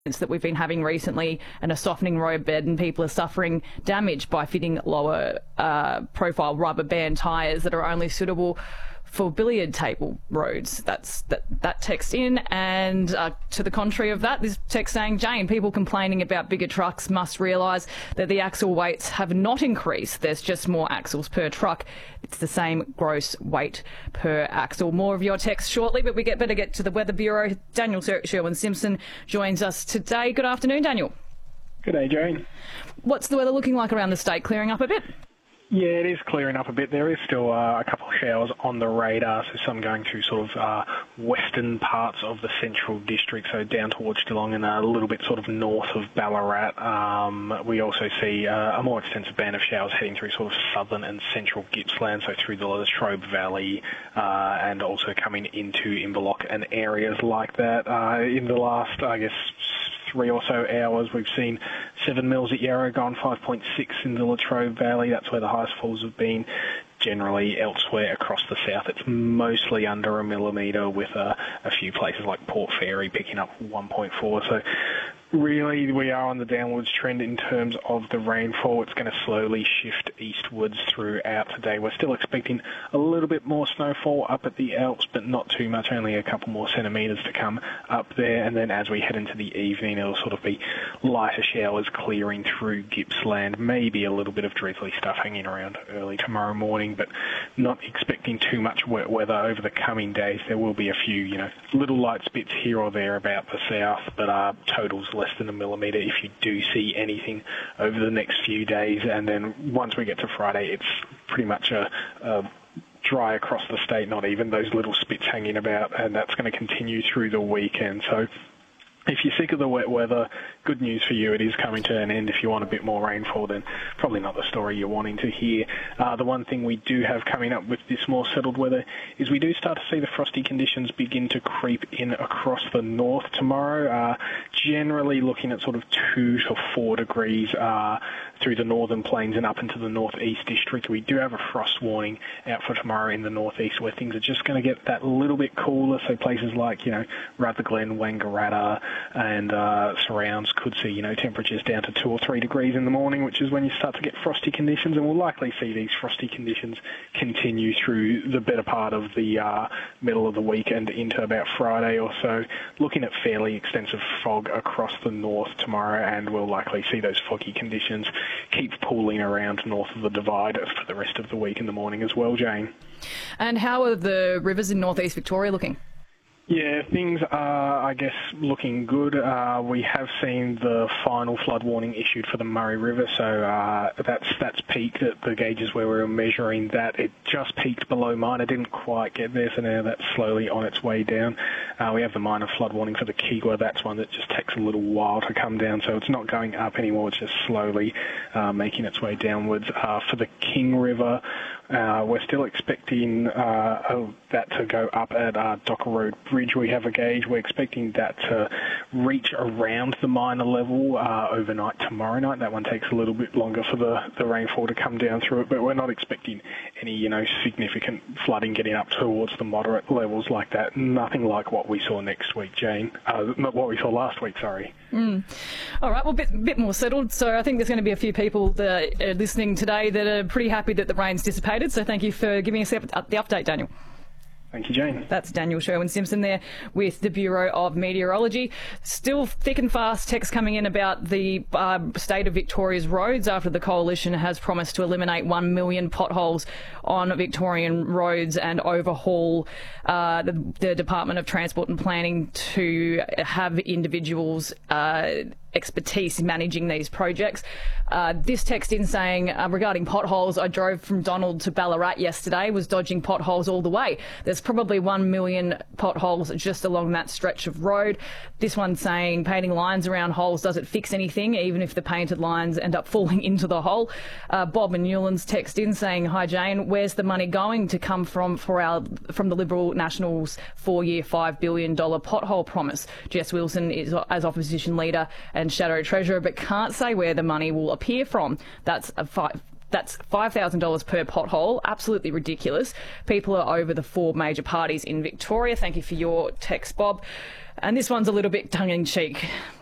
that we've been having recently, and a softening road bed, and people are suffering damage by fitting lower profile rubber band tyres that are only suitable for billiard table roads. That's that text in. And to the contrary of that, this text saying, Jane, people complaining about bigger trucks must realise that the axle weights have not increased. There's just more axles per truck. It's the same gross weight per axle. More of your text shortly, but we better get to the Weather Bureau. Daniel Sherwin-Simpson joins us today. Good afternoon, Daniel. Good day, Jane. What's the weather looking like around the state? Clearing up a bit? Yeah, it is clearing up a bit. There is still a couple of showers on the radar, so some going through sort of western parts of the central district, so down towards Geelong and a little bit sort of north of Ballarat. We also see a more extensive band of showers heading through sort of southern and central Gippsland, so through the Latrobe Valley, and also coming into Inverloch and areas like that. In the last, I guess, 3 or so hours, we've seen 7 mils at Yarragon, 5.6 in the Latrobe Valley. That's where the highest falls have been. Generally, elsewhere across the south, it's mostly under a millimetre, with a few places like Port Fairy picking up 1.4. So really, we are on the downwards trend in terms of the rainfall. It's going to slowly shift eastwards throughout today. We're still expecting a little bit more snowfall up at the Alps, but not too much, only a couple more centimetres to come up there. And then as we head into the evening, it'll sort of be lighter showers clearing through Gippsland, maybe a little bit of drizzly stuff hanging around early tomorrow morning, but not expecting too much wet weather over the coming days. There will be a few, little light spits here or there about the south, but totals less than a millimetre if you do see anything over the next few days. And then once we get to Friday, it's pretty much a dry across the state, not even those little spits hanging about, and that's going to continue through the weekend. So if you're sick of the wet weather, good news for you, it is coming to an end. If you want a bit more rainfall, then probably not the story you're wanting to hear. The one thing we do have coming up with this more settled weather is we do start to see the frosty conditions begin to creep in across the north tomorrow, generally looking at sort of 2 to 4 degrees through the northern plains and up into the northeast district. We do have a frost warning out for tomorrow in the northeast, where things are just going to get that little bit cooler. So places like, Rutherglen, Wangaratta, and surrounds could see, temperatures down to 2 or 3 degrees in the morning, which is when you start to get frosty conditions, and we'll likely see these frosty conditions continue through the better part of the middle of the week and into about Friday or so. Looking at fairly extensive fog across the north tomorrow, and we'll likely see those foggy conditions keep pooling around north of the Divide for the rest of the week in the morning as well, Jane. And how are the rivers in northeast Victoria looking? Yeah, things are, I guess, looking good. We have seen the final flood warning issued for the Murray River, so that's peaked at the gauges where we were measuring that. It just peaked below minor, didn't quite get there, so now that's slowly on its way down. We have the minor flood warning for the Kigwa. That's one that just takes a little while to come down, so it's not going up anymore. It's just slowly making its way downwards. For the King River, we're still expecting that to go up at Docker Road Bridge. We have a gauge. We're expecting that to reach around the minor level overnight tomorrow night. That one takes a little bit longer for the rainfall to come down through it, but we're not expecting any, significant flooding getting up towards the moderate levels like that. Nothing like what we saw next week, Jane. Not what we saw last week, sorry. All right, well, bit more settled. So I think there's going to be a few people that are listening today that are pretty happy that the rain's dissipated. So thank you for giving us the update, Daniel. Thank you, Jane. That's Daniel Sherwin-Simpson there with the Bureau of Meteorology. Still thick and fast text coming in about the state of Victoria's roads after the Coalition has promised to eliminate 1 million potholes on Victorian roads and overhaul the Department of Transport and Planning to have individuals expertise managing these projects. This text in saying, regarding potholes, I drove from Donald to Ballarat yesterday, was dodging potholes all the way. There's probably 1 million potholes just along that stretch of road. This one saying, painting lines around holes doesn't fix anything, even if the painted lines end up falling into the hole. Bob and Newlands text in saying, hi Jane, where's the money going to come from the Liberal Nationals' 4-year $5 billion pothole promise? Jess Wilson is as opposition leader and shadow treasurer, but can't say where the money will appear from. That's $5,000 per pothole. Absolutely ridiculous. People are over the 4 major parties in Victoria. Thank you for your text, Bob. And this one's a little bit tongue-in-cheek.